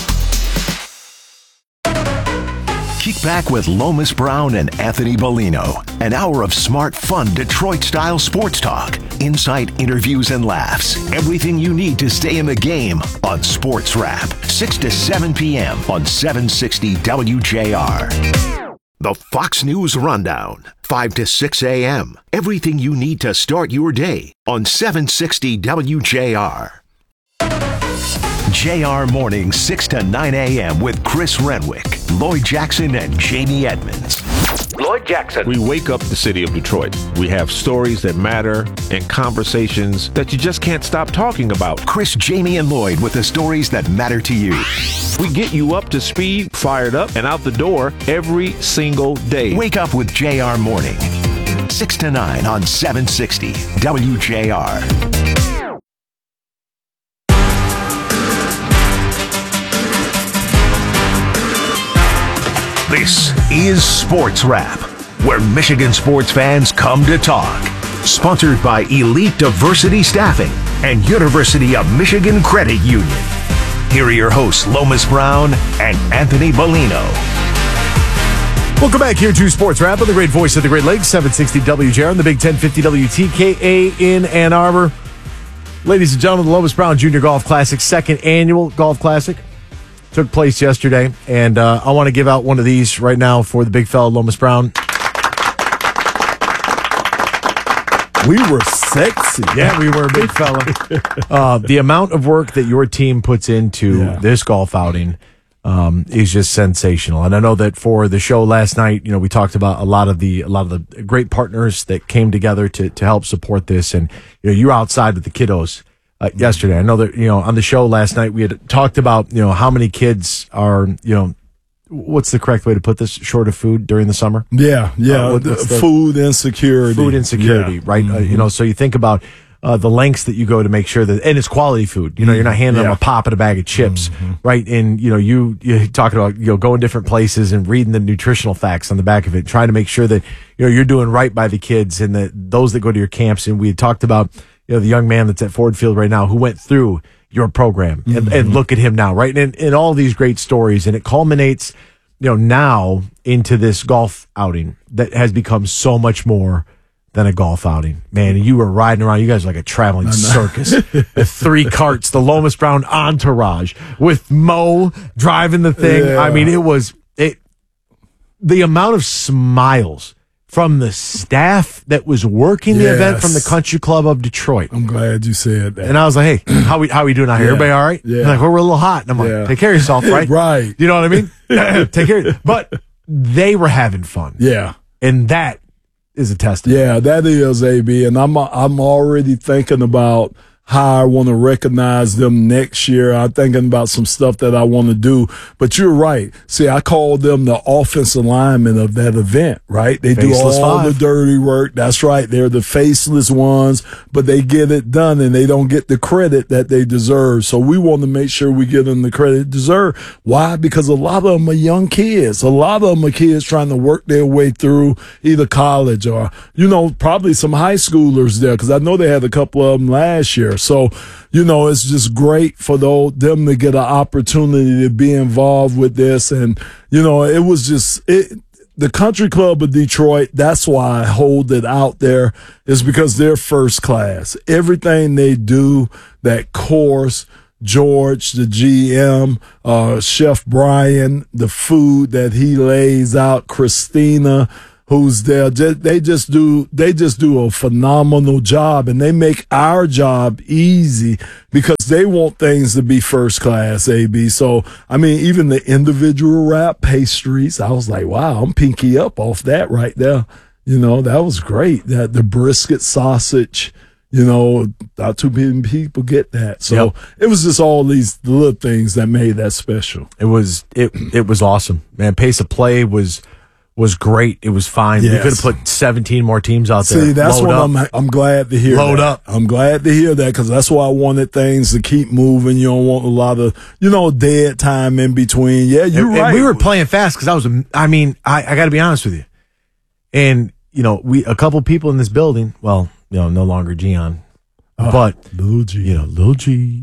Kick back with Lomas Brown and Anthony Bellino. An hour of smart, fun, Detroit-style sports talk. Insight, interviews, and laughs. Everything you need to stay in the game on Sports Wrap. six to seven p.m. on seven sixty W J R. The Fox News Rundown. five to six a.m. Everything you need to start your day on seven sixty W J R. J R Morning, six to nine a.m. with Chris Renwick, Lloyd Jackson, and Jamie Edmonds. Lloyd Jackson. We wake up the city of Detroit. We have stories that matter and conversations that you just can't stop talking about. Chris, Jamie, and Lloyd with the stories that matter to you. We get you up to speed, fired up, and out the door every single day. Wake up with J R Morning, six to nine on seven sixty W J R. This is Sports Wrap, where Michigan sports fans come to talk. Sponsored by Elite Diversity Staffing and University of Michigan Credit Union. Here are your hosts, Lomas Brown and Anthony Bellino. Welcome back here to Sports Wrap on the great voice of the Great Lakes, seven sixty W J R and the Big ten fifty W T K A in Ann Arbor. Ladies and gentlemen, the Lomas Brown Junior Golf Classic, second annual Golf Classic, took place yesterday, and uh, I want to give out one of these right now for the big fella, Lomas Brown. We were sexy. Yeah, we were, big fella. Uh, the amount of work that your team puts into Yeah. this golf outing um, is just sensational. And I know that for the show last night, you know, we talked about a lot of the a lot of the great partners that came together to to help support this. And you know, you're outside with the kiddos. Uh, yesterday, I know that, you know, on the show last night, we had talked about, you know, how many kids are, you know, what's the correct way to put this, short of food during the summer? Yeah, yeah. Uh, what- the what's the- food insecurity. Food insecurity, Yeah. right? Mm-hmm. Uh, you know, so you think about uh, the lengths that you go to make sure that, and it's quality food. You know, you're not handing Yeah. them a pop and a bag of chips, Mm-hmm. right? And, you know, you, you're talking about, you know, going different places and reading the nutritional facts on the back of it, trying to make sure that, you know, you're doing right by the kids and that those that go to your camps. And we had talked about, you know, the young man that's at Ford Field right now who went through your program and, Mm-hmm. and look at him now, right? And, and all these great stories. And it culminates, you know, now into this golf outing that has become so much more than a golf outing. Man, you were riding around. You guys are like a traveling circus. The three carts, the Lomas Brown entourage with Mo driving the thing. Yeah. I mean, it was it. The amount of smiles from the staff that was working the event Yes. from the Country Club of Detroit. I'm glad you said that. And I was like, hey, how we how we doing out here? Yeah. Everybody all right? Yeah. They're like, well, we're a little hot. And I'm like, Yeah. take care of yourself, right? Right. You know what I mean? Take care. But they were having fun. Yeah. And that is a testament. Yeah, that is, A B. And I'm I'm already thinking about how I want to recognize them next year. I'm thinking about some stuff that I want to do. But you're right. See, I call them the offensive linemen of that event, right? They Faceless do all five. the dirty work. That's right. They're the faceless ones, but they get it done and they don't get the credit that they deserve. So we want to make sure we give them the credit they deserve. Why? Because a lot of them are young kids. A lot of them are kids trying to work their way through either college or, you know, probably some high schoolers there, because I know they had a couple of them last year. So, you know, it's just great for those, them to get an opportunity to be involved with this. And, you know, it was just, it, the Country Club of Detroit, that's why I hold it out there, is because they're first class. Everything they do, that course, George, the G M, uh, Chef Brian, the food that he lays out, Christina, who's there, just, they just do, they just do a phenomenal job, and they make our job easy because they want things to be first class, A B. So, I mean, even the individual wrap pastries, I was like, wow, I'm pinky up off that right there. You know, that was great. That the brisket sausage, you know, not too many people get that. So Yep. it was just all these little things that made that special. It was it it was awesome, man. Pace of play was was great. It was fine. Yes. We could have put seventeen more teams out there. See, that's Load what up. I'm. I'm glad to hear. Load that. up. I'm glad to hear that, because that's why I wanted things to keep moving. You don't want a lot of, you know, dead time in between. Yeah, you're and, right. and we were playing fast because I was. I mean, I, I got to be honest with you. And you know, we a couple people in this building. Well, you know, no longer Gian, Oh, but little G. you know, little G.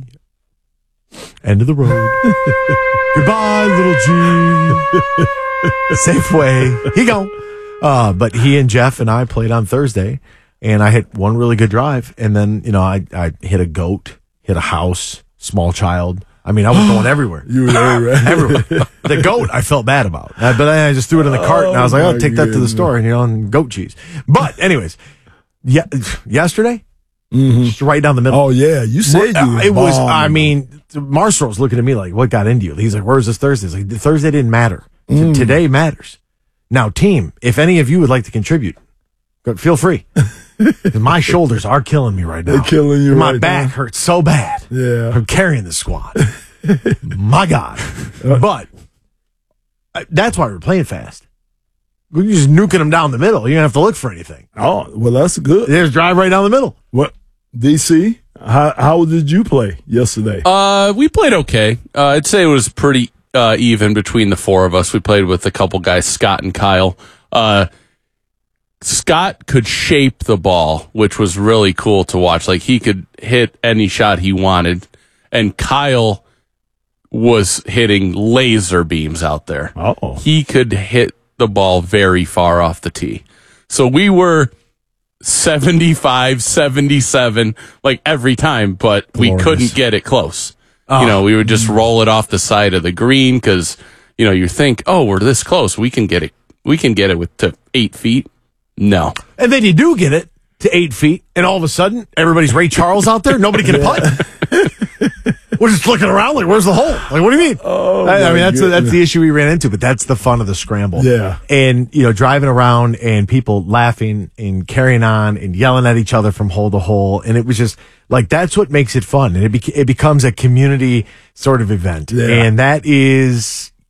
End of the road. Goodbye, little G. Safeway. He go. Uh, but he and Jeff and I played on Thursday, and I hit one really good drive, and then you know I I hit a goat, hit a house, small child. I mean, I was going everywhere. You were everywhere. everywhere. The goat, I felt bad about, uh, but then I just threw it in the cart, and I was like, Oh, "Oh, my take that to the goodness. store," and you know, and goat cheese. But anyways, yeah, yesterday, Mhm. just right down the middle. Oh yeah, you said you. Uh, was it was. bombing. I mean, Marshall was looking at me like, "What got into you?" He's like, "Where's this Thursday?" It's like, Thursday didn't matter. So Mm. today matters. Now, team, if any of you would like to contribute, go- feel free. 'Cause my shoulders are killing me right now. They're killing you My right back now. hurts so bad. Yeah. I'm carrying the squad. My God. But uh, that's why we're playing fast. We're just nuking them down the middle. You don't have to look for anything. Oh well, that's good. There's drive right down the middle. What, D C? How how did you play yesterday? Uh, we played okay. Uh, I'd say it was pretty uh, even between the four of us. We played with a couple guys, Scott and Kyle. Uh, Scott could shape the ball, which was really cool to watch. Like, he could hit any shot he wanted, and Kyle was hitting laser beams out there. Oh, he could hit the ball very far off the tee. So we were seventy-five, seventy-seven, like every time, but we Glorious. couldn't get it close. Oh. You know, we would just roll it off the side of the green because, you know, you think, oh, we're this close. We can get it. We can get it with to eight feet. No. And then you do get it to eight feet, and all of a sudden, everybody's Ray Charles out there. Nobody can putt. We're just looking around like, where's the hole? Like, what do you mean? Oh, I, I my mean, that's the, that's goodness. the issue we ran into, but that's the fun of the scramble. Yeah. And, you know, driving around and people laughing and carrying on and yelling at each other from hole to hole. And it was just like, that's what makes it fun. And it, bec- it becomes a community sort of event. Yeah. And that is,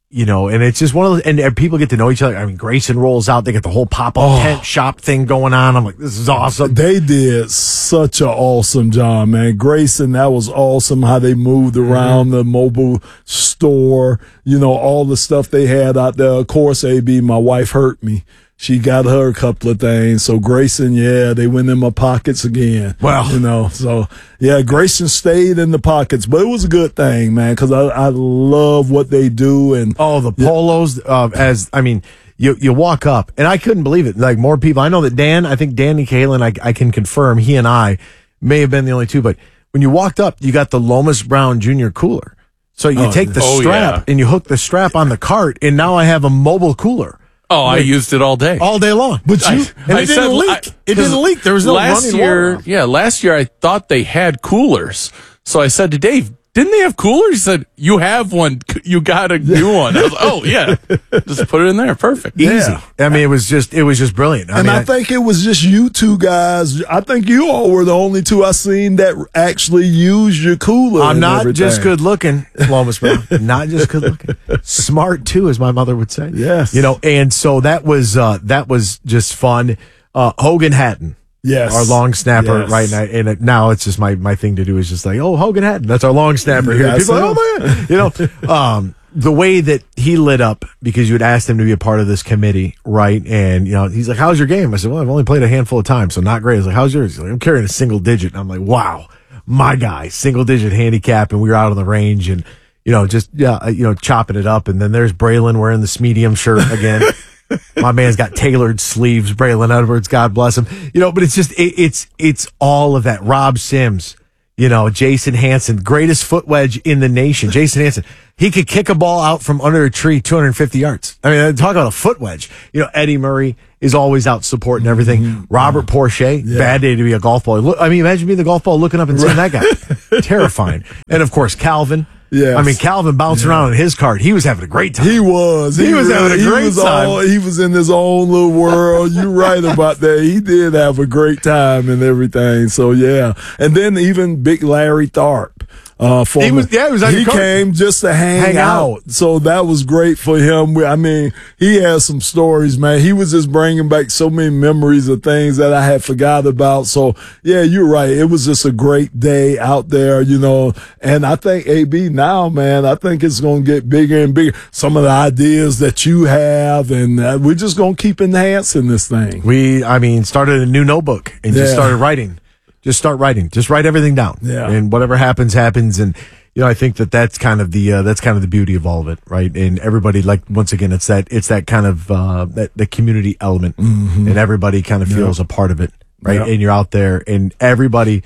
You know, and it's just one of those, and, and people get to know each other. I mean, Grayson rolls out. They get the whole pop-up Oh. tent shop thing going on. I'm like, this is awesome. They did such an awesome job, man. Grayson, that was awesome how they moved around the mobile store, you know, all the stuff they had out there. Of course, A B, my wife hurt me. She got her a couple of things. So Grayson, yeah, they went in my pockets again. Well, you know, so yeah, Grayson stayed in the pockets, but it was a good thing, man, because I, I love what they do. And oh, the polos, uh, as I mean, you you walk up, and I couldn't believe it. Like more people, I know that Dan, I think Danny Kalen, I, I can confirm, he and I may have been the only two, but when you walked up, you got the Lomas Brown Junior cooler. So you Oh, take the oh, strap yeah. and you hook the strap on the cart, and now I have a mobile cooler. Oh, I used it all day. All day long. But you, I- and I it said- didn't leak. I- it didn't 'cause leak. There was no last running year. water. Yeah, last year I thought they had coolers, so I said to Dave, "Didn't they have coolers?" He said, "You have one. You got a new one." I was like, "Oh yeah, just put it in there. Perfect." Easy. I mean, it was just, it was just brilliant. I and mean, I think it was just you two guys. I think you all were the only two I seen that actually used your cooler. I'm and not everything. just good looking, Lomas Brown. Not just good looking. Smart too, as my mother would say. Yes. You know, and so that was uh that was just fun. Uh Hogan Hatton. Yes. Our long snapper, Yes. right now, and it, now it's just my, my thing to do is just like, oh, Hogan Hatton, that's our long snapper here. That's People are like, oh him. my God. You know, um, the way that he lit up because you had asked him to be a part of this committee, right? And, you know, he's like, how's your game? I said, well, I've only played a handful of times, so not great. I was like, how's yours? He's like, I'm carrying a single digit. And I'm like, wow, my guy, single digit handicap. And we were out on the range and, you know, just, yeah, you know, chopping it up. And then there's Braylon wearing this medium shirt again. My man's got tailored sleeves, Braylon Edwards, God bless him. You know, but it's just, it, it's, it's all of that. Rob Sims, you know, Jason Hansen, greatest foot wedge in the nation. Jason Hansen, he could kick a ball out from under a tree two hundred fifty yards. I mean, talk about a foot wedge. You know, Eddie Murray is always out supporting everything. Mm-hmm. Robert Porsche, yeah. Bad day to be a golf ball. Look, I mean, imagine being the golf ball looking up and seeing that guy. Terrifying. And of course, Calvin. Yes. I mean, Calvin bouncing yeah. around in his cart. He was having a great time. He was. He, he was really, having a great he was time. All, he was in his own little world. You're right about that. He did have a great time and everything. So, yeah. And then even Big Larry Tharp. Uh, for he was, yeah, he was on he your came just to hang, hang out. out. So that was great for him. I mean, he has some stories, man. He was just bringing back so many memories of things that I had forgot about. So yeah, you're right. It was just a great day out there, you know, and I think A B now, man, I think it's going to get bigger and bigger. Some of the ideas that you have, and uh, we're just going to keep enhancing this thing. We, I mean, started a new notebook and yeah. just started writing. Just start writing. Just write everything down. Yeah. And whatever happens, happens. And, you know, I think that that's kind of the, uh, that's kind of the beauty of all of it, right? And everybody, like, once again, it's that, it's that kind of, uh, that, the community element. Mm-hmm. And everybody kind of feels yep. a part of it, right? Yep. And you're out there and everybody,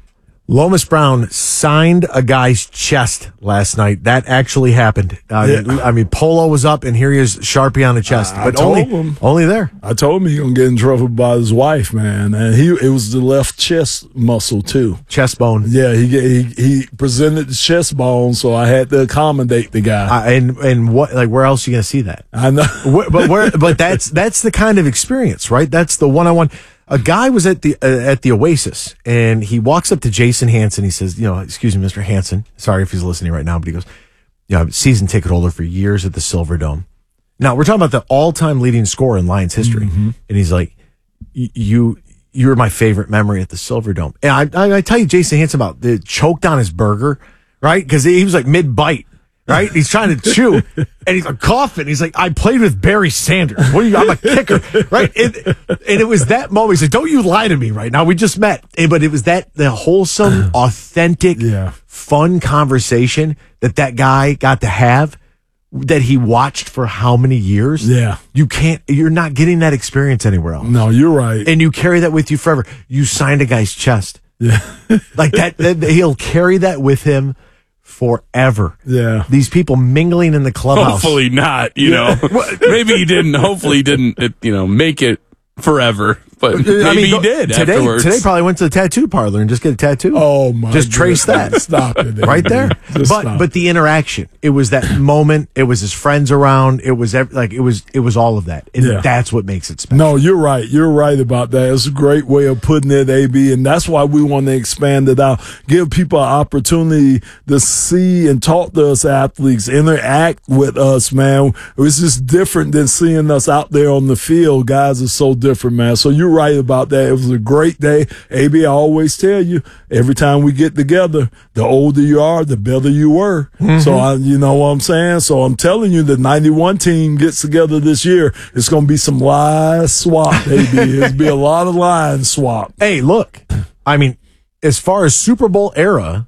Lomas Brown signed a guy's chest last night. That actually happened. Uh, yeah. I mean, Polo was up, and here he is, Sharpie on the chest. I, but I only, him, only there. I told him he gonna get in trouble by his wife, man. And he, it was the left chest muscle too, chest bone. Yeah, he he he presented the chest bone, so I had to accommodate the guy. Uh, and and what, like, where else are you gonna see that? I know, but where, but that's that's the kind of experience, right? That's the one on one. A guy was at the uh, at the Oasis, and he walks up to Jason Hansen. He says, "You know, excuse me, Mister Hansen. Sorry if he's listening right now, but he goes, you know, season ticket holder for years at the Silverdome. Now we're talking about the all-time leading scorer in Lions history, mm-hmm. and he's like, you you're my favorite memory at the Silverdome. And I I, I tell you, Jason Hansen about the choked on his burger, right? Because he was like mid bite. Right? He's trying to chew and he's like coughing. He's like, I played with Barry Sanders. What are you? I'm a kicker. Right? And, and it was that moment. He's like, don't you lie to me right now. We just met. But it was that, the wholesome, authentic, yeah. fun conversation that that guy got to have that he watched for how many years? Yeah. You can't, you're not getting that experience anywhere else. No, you're right. And you carry that with you forever. You signed a guy's chest. Yeah. Like that, that, he'll carry that with him forever. Yeah. These people mingling in the clubhouse. Hopefully not, you know. Maybe he didn't, hopefully he didn't, you know, make it forever. but maybe I mean, he did today. afterwards. Today probably went to the tattoo parlor and just get a tattoo. Oh my! Just trace that. Stop it, right there. Just but stop. but the interaction. It was that moment. It was his friends around. It was ev- like it was it was all of that, and Yeah. that's what makes it special. No, you're right. You're right about that. It's a great way of putting it, A B, and that's why we want to expand it out. Give people an opportunity to see and talk to us athletes, interact with us, man. It's just different than seeing us out there on the field. Guys are so different, man. So you're right about that. It was a great day. A B, I always tell you, every time we get together, the older you are, the better you were. Mm-hmm. So, I, you know what I'm saying? So I'm telling you, the ninety-one team gets together this year. It's going to be some lies swap, A B. It'll be a lot of line swap. Hey, look. I mean, as far as Super Bowl era,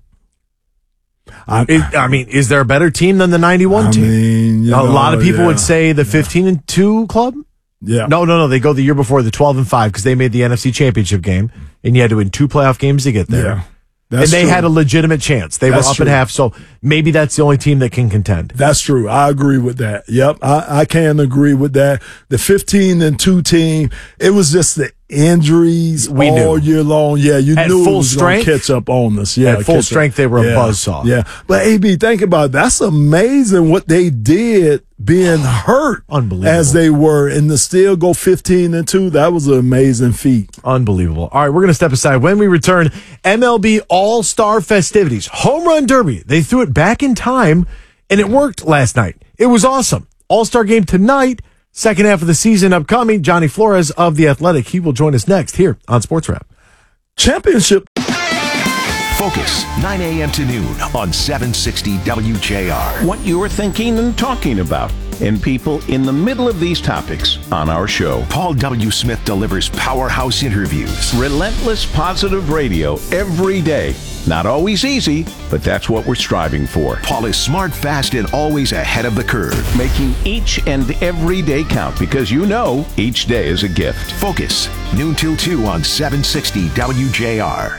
I, it, I mean, is there a better team than the ninety-one I team? mean, you a know, lot of people yeah. would say the fifteen and two club. Yeah. No, no, no. They go the year before the twelve and five because they made the N F C Championship game, and you had to win two playoff games to get there. Yeah. And That's they true. had a legitimate chance. They That's were up true. in half, so maybe that's the only team that can contend. That's true. I agree with that. Yep. I, I can agree with that. The fifteen and two team, it was just the injuries We all knew. year long. Yeah, you At knew full it was going to strength? catch up on us. Yeah, At full catch up. strength, they were a yeah. buzzsaw. Yeah. But A B, think about it. That's amazing what they did being hurt Unbelievable. as they were and to still go fifteen and two. That was an amazing feat. Unbelievable. All right, we're going to step aside. When we return, M L B All-Star festivities, Home Run Derby. They threw it back in time, and it worked last night. It was awesome. All-Star game tonight, second half of the season upcoming. Johnny Flores of The Athletic. He will join us next here on Sports Wrap. Championship. Focus, nine a.m. to noon on seven sixty W J R. What you're thinking and talking about, and people in the middle of these topics on our show. Paul W. Smith delivers powerhouse interviews. Relentless positive radio every day. Not always easy, but that's what we're striving for. Paul is smart, fast, and always ahead of the curve. Making each and every day count because you know each day is a gift. Focus, noon till two on seven sixty W J R.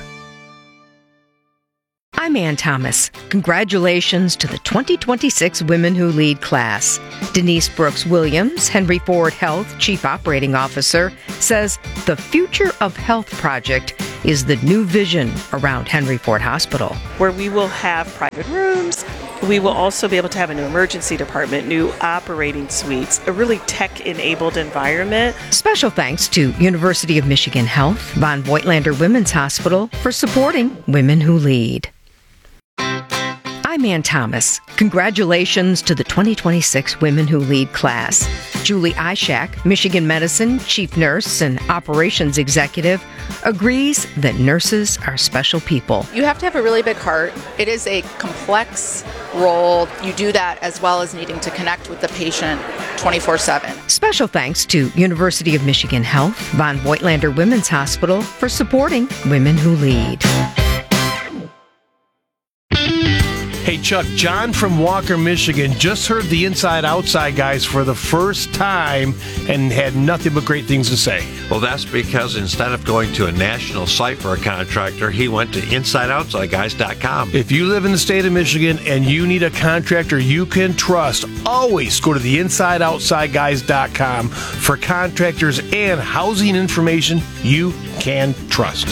I'm Ann Thomas. Congratulations to the twenty twenty-six Women Who Lead class. Denise Brooks Williams, Henry Ford Health Chief Operating Officer, says the Future of Health project is the new vision around Henry Ford Hospital. Where we will have private rooms. We will also be able to have a new emergency department, new operating suites, a really tech-enabled environment. Special thanks to University of Michigan Health, Von Voigtlander Women's Hospital for supporting Women Who Lead. I'm Ann Thomas. Congratulations to the twenty twenty-six Women Who Lead class. Julie Ishak, Michigan Medicine Chief Nurse and Operations Executive, agrees that nurses are special people. You have to have a really big heart. It is a complex role. You do that as well as needing to connect with the patient twenty-four seven. Special thanks to University of Michigan Health, Von Voigtlander Women's Hospital for supporting Women Who Lead. Hey, Chuck, John from Walker, Michigan just heard the Inside Outside guys for the first time and had nothing but great things to say. Well, that's because instead of going to a national site for a contractor, he went to inside outside guys dot com. If you live in the state of Michigan and you need a contractor you can trust, always go to the inside outside guys dot com for contractors and housing information you can trust.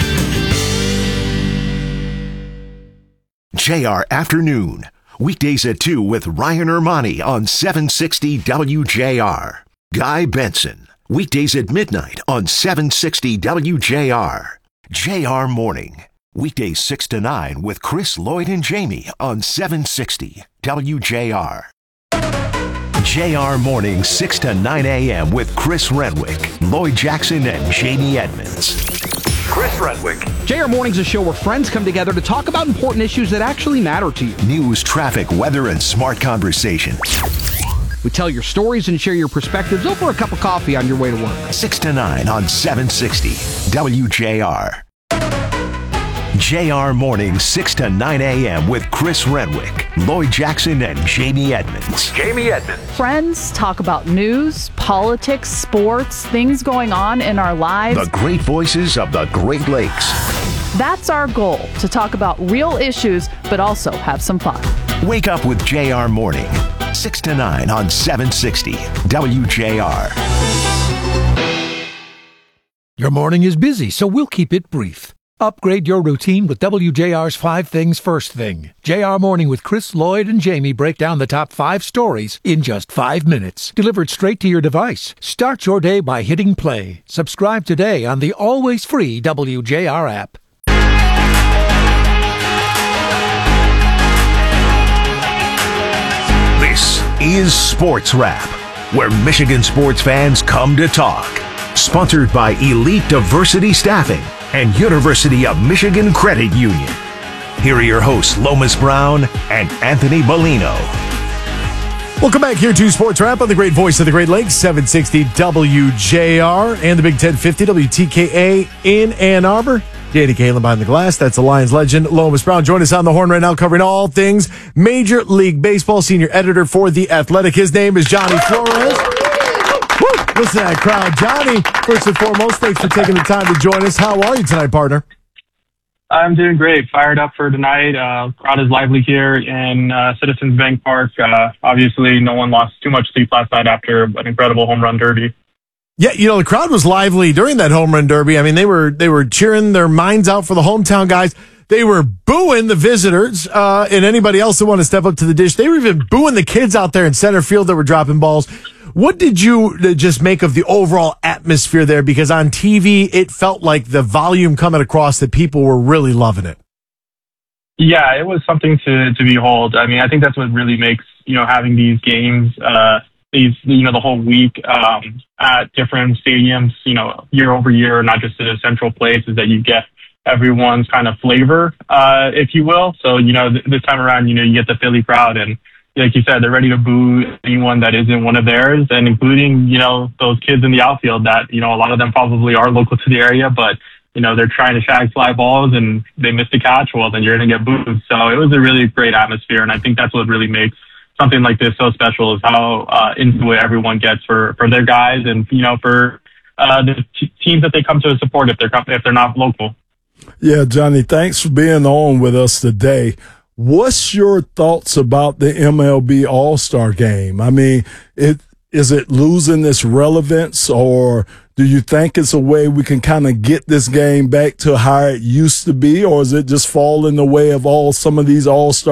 J R Afternoon. Weekdays at two with Ryan Ermani on seven sixty W J R. Guy Benson. Weekdays at midnight on seven sixty W J R. J R Morning. Weekdays six to nine with Chris, Lloyd, and Jamie on seven sixty W J R. J R Morning six to nine a.m. with Chris Renwick, Lloyd Jackson, and Jamie Edmonds. Chris Renwick. J R Morning's a show where friends come together to talk about important issues that actually matter to you. News, traffic, weather, and smart conversation. We tell your stories and share your perspectives over a cup of coffee on your way to work. six to nine on seven sixty W J R. J R Morning six to nine a.m. with Chris Renwick, Lloyd Jackson, and Jamie Edmonds. Jamie Edmonds. Friends talk about news, politics, sports, things going on in our lives. The great voices of the Great Lakes. That's our goal, to talk about real issues, but also have some fun. Wake up with J R Morning, six to nine on seven sixty W J R. Your morning is busy, so we'll keep it brief. Upgrade your routine with W J R's Five Things First Thing. J R Morning with Chris, Lloyd, and Jamie break down the top five stories in just five minutes. Delivered straight to your device. Start your day by hitting play. Subscribe today on the always free W J R app. This is Sports Wrap, where Michigan sports fans come to talk. Sponsored by Elite Diversity Staffing and University of Michigan Credit Union. Here are your hosts, Lomas Brown and Anthony Bellino. Welcome back here to Sports Wrap on the great voice of the Great Lakes, seven sixty W J R and the Big ten fifty W T K A in Ann Arbor. Danny Kalen behind the glass. That's the Lions legend, Lomas Brown. Join us on the horn right now, covering all things Major League Baseball. Senior editor for The Athletic. His name is Johnny Flores. Woo! Listen to that crowd. Johnny, first and foremost, thanks for taking the time to join us. How are you tonight, partner? I'm doing great. Fired up for tonight. Uh, crowd is lively here in uh, Citizens Bank Park. Uh, obviously, no one lost too much sleep last night after an incredible home run derby. Yeah, you know, the crowd was lively during that home run derby. I mean, they were they were cheering their minds out for the hometown guys. They were booing the visitors uh, and anybody else that wanted to step up to the dish. They were even booing the kids out there in center field that were dropping balls. What did you just make of the overall atmosphere there? Because on T V, it felt like the volume coming across that people were really loving it. Yeah, it was something to, to behold. I mean, I think that's what really makes, you know, having these games, uh, these, you know, the whole week um, at different stadiums, you know, year over year, not just in a central place, is that you get everyone's kind of flavor, uh, if you will. So, you know, th- this time around, you know, you get the Philly crowd, and like you said, they're ready to boo anyone that isn't one of theirs, and including, you know, those kids in the outfield that, you know, a lot of them probably are local to the area, but, you know, they're trying to shag fly balls and they missed a catch, well, then you're going to get booed. So it was a really great atmosphere, and I think that's what really makes something like this so special, is how uh, into it everyone gets for, for their guys and, you know, for uh, the t- teams that they come to support if they're if they're not local. Yeah, Johnny, thanks for being on with us today. What's your thoughts about the M L B All-Star Game? I mean, it is it losing its relevance, or do you think it's a way we can kind of get this game back to how it used to be, or is it just fall in the way of all some of these All-Star